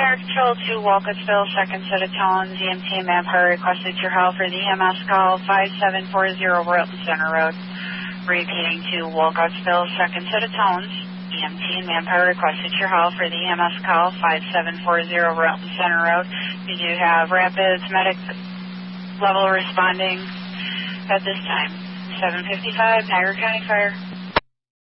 Fire Control to Walcottsville, second set of tones. EMT Manpower requested your help for the EMS call 5740 Royalton Center Road. Repeating to Walcottsville, second set of tones. EMT Manpower requested your help for the EMS call 5740 Royalton Center Road. We do have rapids, medic level responding at this time. 755 Niagara County Fire.